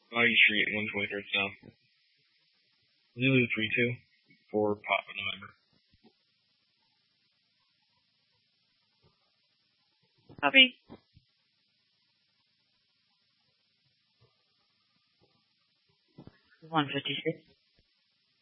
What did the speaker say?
Body Street, 123rd South. Zulu 32 for Papa November. Copy. $156.